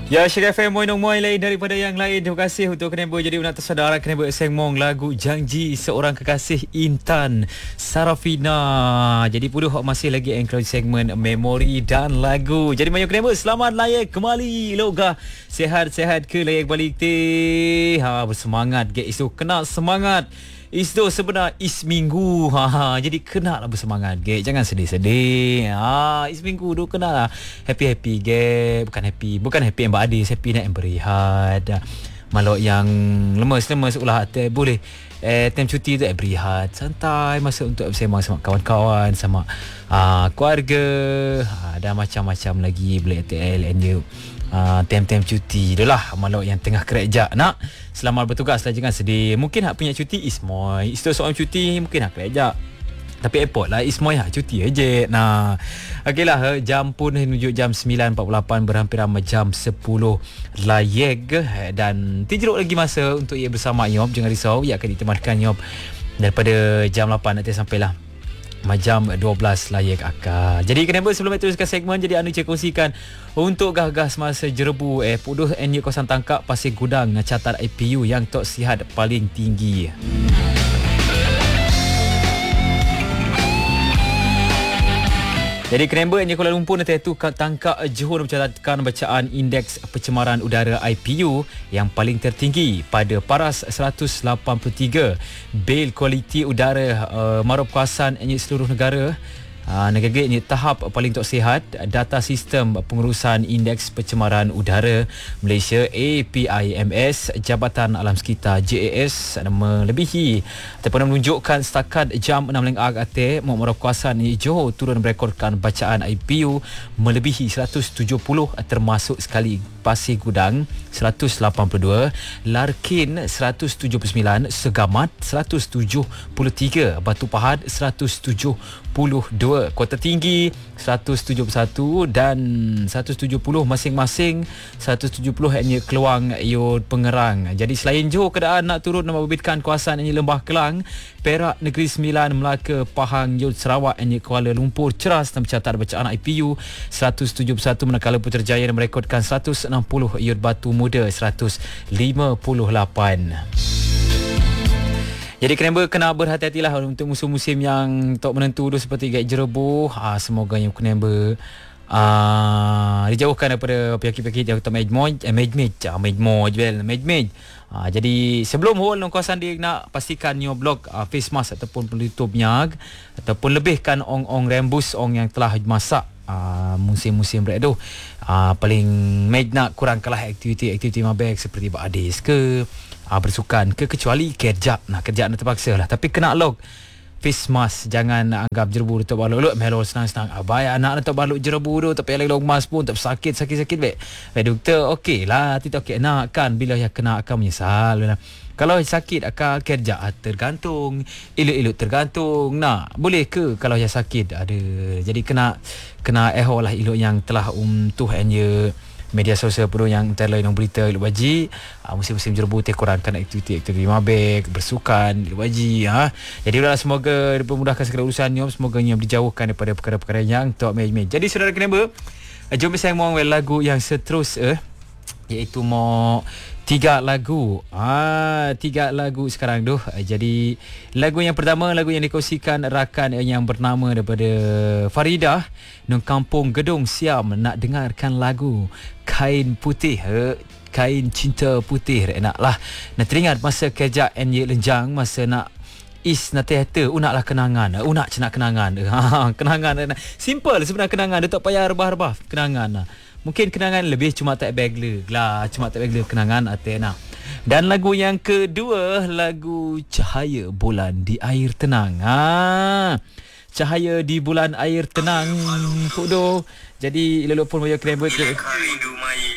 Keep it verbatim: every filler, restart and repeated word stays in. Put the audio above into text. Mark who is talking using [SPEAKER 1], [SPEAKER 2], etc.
[SPEAKER 1] Ya, Syirah F M Moinong Moin lain daripada yang lain. Terima kasih untuk Kenebo jadi nak tersaudara Kenebo Seng Mong lagu Janji Seorang Kekasih Intan Sarafina. Jadi puduh masih lagi engkau segmen memori dan lagu. Jadi Mayu Kenebo selamat layak kembali. Loga sehat-sehat ke layak balik teh. Ha bersemangat ke isu kena semangat. Isto sebenar is minggu. Ha, ha jadi kena lah bersemangat ge. Jangan sedih-sedih. Ha is minggu tu kena lah happy-happy ge. Bukan happy, bukan happy yang beradis, happy nak yang berehat. Malah yang lemas-lemas ulah hati boleh eh time cuti tu eh berehat, santai masa untuk bersama sama kawan-kawan, sama uh, keluarga. Ha, ada macam-macam lagi boleh T L and you. Uh, tem-tem cuti tu lah. Malau yang tengah kerja nak selamat bertugas lah, jangan sedih. Mungkin hak punya cuti Ismoy, istu soal cuti mungkin hak kerja tapi airport lah Ismoy hak cuti aja. Nah okey lah, jam pun menuju jam sembilan empat puluh lapan, berhampir-hampir jam sepuluh layek. Dan tijeruk lagi masa untuk ia bersama Yop. Jangan risau, ia akan ditemankan Yop daripada jam lapan nanti sampailah jam dua belas layak akal. Jadi kenapa sebelum itu teruskan segmen, jadi anu cek kongsikan untuk gah-gah semasa jerebu eh puduh N U kawasan tangkap Pasir Gudang catat I P U yang tok sihat paling tinggi. Jadi kenapa N U Kuala Lumpur nanti itu tangkap Johor mencatatkan bacaan indeks pencemaran udara I P U yang paling tertinggi pada paras seratus lapan puluh tiga. Bil kualiti udara uh, marup kawasan N U seluruh negara. Uh, negara ini tahap paling tok sihat. Data sistem pengurusan indeks pencemaran udara Malaysia A P I M S Jabatan Alam Sekitar J A S melebihi ataupun menunjukkan setakat jam enam leng ag marup kawasan Johor turun merekodkan bacaan I P U melebihi seratus tujuh puluh, termasuk sekali Pasir Gudang seratus lapan puluh dua, Larkin seratus tujuh puluh sembilan, Segamat seratus tujuh puluh tiga, Batu Pahat seratus tujuh puluh dua, Kota Tinggi seratus tujuh puluh satu dan seratus tujuh puluh masing-masing. Seratus tujuh puluh hanya Keluang, Yod, Pengerang. Jadi selain Johor, keadaan nak turut membabitkan kawasan ini Lembah Kelang, Perak, Negeri Sembilan, Melaka, Pahang, Yod, Sarawak, ini Kuala Lumpur ceras dan mencatat bacaan I P U seratus tujuh puluh satu, manakala Putrajaya merekodkan seratus enam puluh, Yod, Batu Muda seratus lima puluh lapan. Jadi kena kena berhati-hatilah untuk musim-musim yang tak menentu tu seperti Gat Jerebu. Ha, semoga yang kena ber uh, dijauhkan daripada penyakit-penyakit yang tak majmoj, eh, majmej, ah majmoj well, majmej. Ha, jadi sebelum whole kawasan dia nak pastikan new blok uh, face mask ataupun penutup nyag ataupun lebihkan ong-ong rembus ong yang telah masak. Uh, musim-musim berat tu uh, paling mej nak kurangkanlah aktiviti-aktiviti mabek seperti beradis ke uh, bersukan ke, kecuali kerja. Nah kerja nak terpaksa lah, tapi kena log face mask. Jangan anggap jerebu tu baluk melo senang-senang. Abai anak nak baluk jerebu tu tapi lagi log mask pun tak sakit sakit-sakit baik. Baik doktor okey lah, tidak okey nak kan bila yang kena akan menyesal. Kalau sakit akan kerja tergantung, elok-elok tergantung. Nah, boleh ke kalau yang sakit ada. Jadi kena kena eho lah elok yang telah um tuh hanya media sosial pun yang antara lain berita elok baji. Uh, musim-musim jerebu teh kurangkan aktiviti-aktiviti mabek, bersukan elok baji ha. Jadi udahlah, semoga dipermudahkan segala urusannya, semoga yang dijauhkan daripada perkara-perkara yang tak mej-mej. Jadi saudara kenapa? Jom saya mau lagu yang seterusnya, iaitu mau tiga lagu. Ah, tiga lagu sekarang tu. Jadi lagu yang pertama, lagu yang dikongsikan rakan yang bernama daripada Faridah, Nung Kampung Gedung Siam, nak dengarkan lagu Kain Putih. Kain Cinta Putih nak lah. Nak teringat masa kerja N Y Lenjang, masa nak is na teater, unak lah kenangan. Unak cenak kenangan. Ha, kenangan simple sebenarnya, kenangan dia tak payah rebah-rebah kenangan. Mungkin kenangan lebih cuma tak bagler lah, cuma tak bagler kenangan Athena. Dan lagu yang kedua, lagu Cahaya Bulan di Air Tenang. Ha, Cahaya di Bulan Air Tenang. Kudo. Jadi elok pun bayar kena buat